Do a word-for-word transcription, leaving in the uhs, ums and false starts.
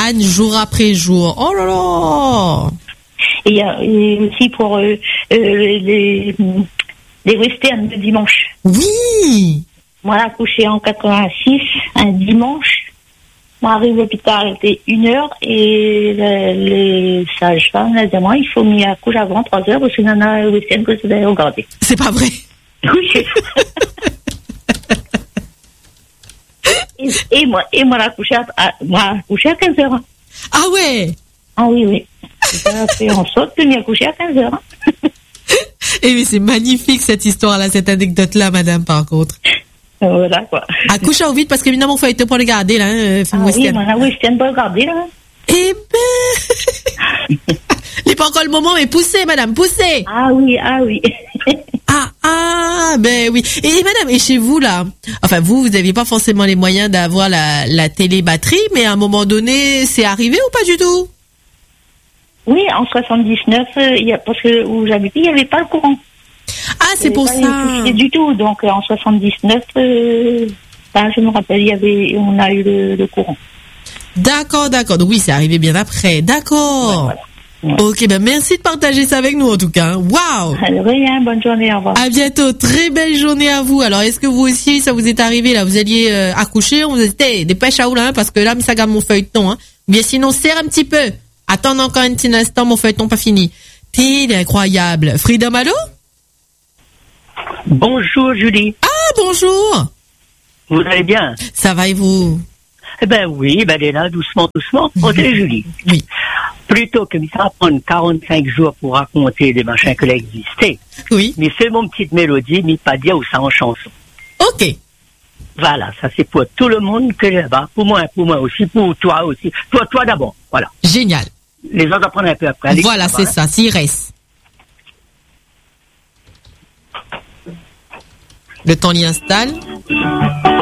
Anne jour après jour. Oh là là. Et, et aussi pour euh, euh, les, les westerns de dimanche. Oui. Moi, j'ai accouché en quatre-vingt-six, un dimanche. Moi, j'arrive à l'hôpital, c'était une heure, et le, les sages-femmes m'ont dit, moi, il faut m'y accoucher avant trois heures, parce qu'il y en a un western que vous allez regarder. C'est pas vrai. Oui. et, et moi, et moi, accouché à, à, moi, accouché à quinze heures. Ah ouais. Ah oui, oui. J'ai fait en sorte de m'y accoucher à quinze heures. Et oui, c'est magnifique cette histoire-là, cette anecdote-là, madame, par contre. Voilà, quoi. Accouche en vite, parce qu'évidemment, il faut être pour regarder, là, hein, film ah western. Oui, mon western pour regarder, là. Eh ben. Il n'est pas encore le moment, mais poussez, madame, poussez. Ah oui, ah oui. Ah, ah, ben oui. Et, et madame, et chez vous, là, enfin, vous, vous n'aviez pas forcément les moyens d'avoir la, la télé-batterie, mais à un moment donné, c'est arrivé ou pas du tout? Oui, en soixante-dix-neuf, euh, y a, parce que où j'habitais, il n'y avait pas le courant. Ah, c'est pour ça. Du tout. Donc, en soixante-dix-neuf, euh, ben, je me rappelle, il y avait, on a eu le, le courant. D'accord, d'accord. Donc oui, c'est arrivé bien après. D'accord. Ouais, voilà. Ouais. Ok, ben merci de partager ça avec nous en tout cas. Waouh. Rien, bonne journée, au revoir. À bientôt, très belle journée à vous. Alors, est-ce que vous aussi, ça vous est arrivé là, vous alliez euh, accoucher, on vous a dit, hey, dépêche à oula, hein, parce que là, ça gagne mon feuilleton. Hein. Bien sinon, serre un petit peu. Attends encore un petit instant, mon feuilleton pas fini. T'es incroyable. Freedom, allô? Bonjour Julie. Ah, bonjour. Vous allez bien? Ça va et vous? Eh ben oui, ben elle est là, doucement, doucement. On est Julie. Oui. Plutôt que ça va prendre quarante-cinq jours pour raconter des machins que existaient. Oui. Mais c'est mon petite mélodie, mais pas dire où ça en chanson. Ok. Voilà, ça c'est pour tout le monde que là-bas. Pour moi, pour moi aussi, pour toi aussi. Toi, toi d'abord. Voilà. Génial. Les autres apprennent un peu après. Allez, voilà, c'est ça, s'il reste. Le temps l'y installe.